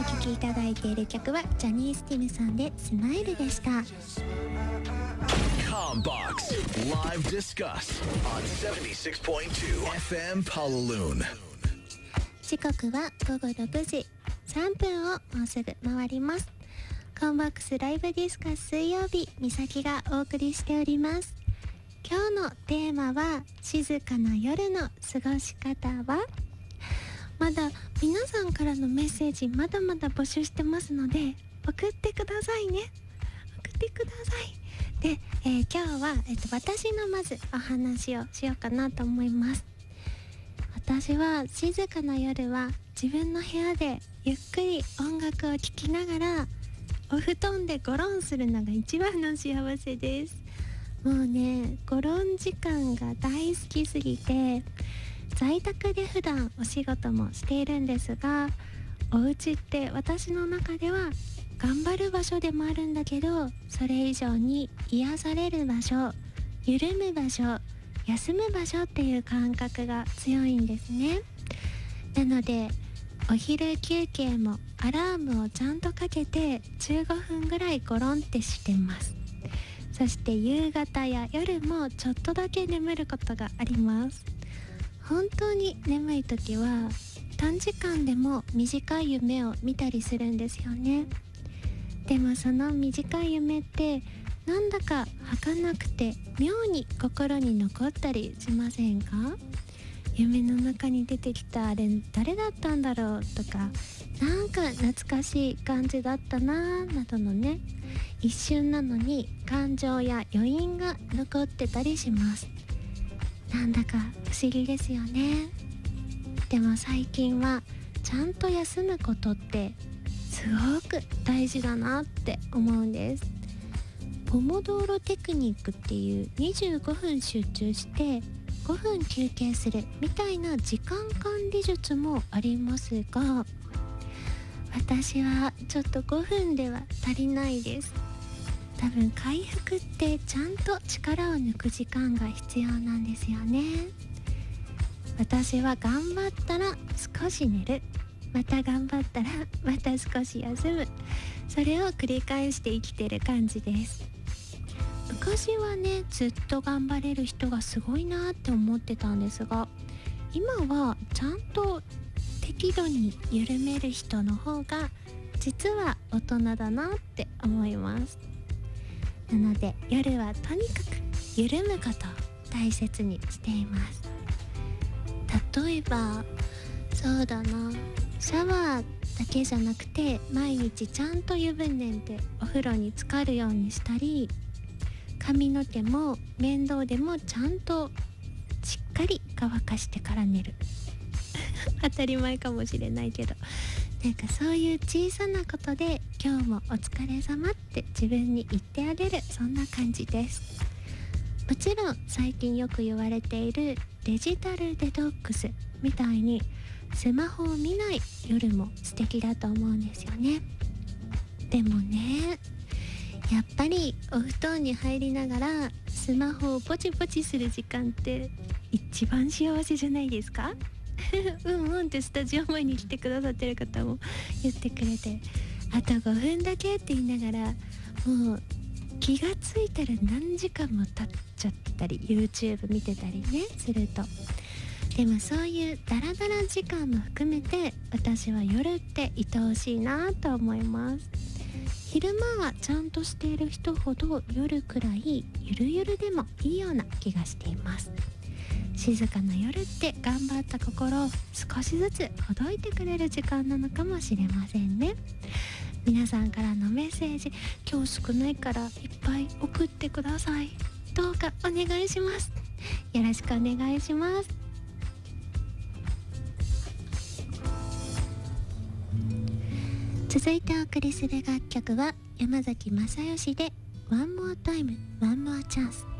聴きいただいている曲はジャニー・スティムさんでスマイルでした。 Combox Live Discuss on 76.2 FM Palaloon。 時刻は午後6時3分をもうすぐ回ります。コンボックスライブディスカス水曜日、みさきがお送りしております。今日のテーマは静かな夜の過ごし方は。まだ皆さんからのメッセージまだまだ募集してますので送ってくださいね。送ってください。で、今日は、私のまずお話をしようかなと思います。私は静かな夜は自分の部屋でゆっくり音楽を聴きながらお布団でゴロンするのが一番の幸せです。もうね、ゴロン時間が大好きすぎて在宅で普段お仕事もしているんですが、お家って私の中では頑張る場所でもあるんだけど、それ以上に癒される場所、緩む場所、休む場所っていう感覚が強いんですね。なのでお昼休憩もアラームをちゃんとかけて15分ぐらいゴロンってしてます。そして夕方や夜もちょっとだけ眠ることがあります。本当に眠い時は短時間でも短い夢を見たりするんですよね。でもその短い夢ってなんだか儚くて妙に心に残ったりしませんか？夢の中に出てきたあれ誰だったんだろうとか、なんか懐かしい感じだったななどのね、一瞬なのに感情や余韻が残ってたりします。なんだか不思議ですよね。でも最近はちゃんと休むことってすごく大事だなって思うんです。ポモドーロテクニックっていう25分集中して5分休憩するみたいな時間管理術もありますが、私はちょっと5分では足りないです。多分回復ってちゃんと力を抜く時間が必要なんですよね。私は頑張ったら少し寝る、また頑張ったらまた少し休む、それを繰り返して生きてる感じです。昔はね、ずっと頑張れる人がすごいなって思ってたんですが、今はちゃんと適度に緩める人の方が実は大人だなって思います。なので夜はとにかく緩むことを大切にしています。例えばそうだな、シャワーだけじゃなくて毎日ちゃんと湯船でお風呂に浸かるようにしたり、髪の毛も面倒でもちゃんとしっかり乾かしてから寝る当たり前かもしれないけど、なんかそういう小さなことで今日もお疲れ様って自分に言ってあげる、そんな感じです。もちろん最近よく言われているデジタルデトックスみたいにスマホを見ない夜も素敵だと思うんですよね。でもね、やっぱりお布団に入りながらスマホをポチポチする時間って一番幸せじゃないですか？うんってスタジオ前に来てくださってる方も言ってくれて、あと5分だけって言いながらもう気がついたら何時間も経っちゃったり YouTube 見てたりねすると、でもそういうダラダラ時間も含めて私は夜って愛おしいなと思います。昼間はちゃんとしている人ほど夜くらいゆるゆるでもいいような気がしています。静かな夜って頑張った心を少しずつほどいてくれる時間なのかもしれませんね。皆さんからのメッセージ今日少ないからいっぱい送ってください。どうかお願いします。よろしくお願いします。続いてお送りする楽曲は山崎正義で One More Time One More Chance。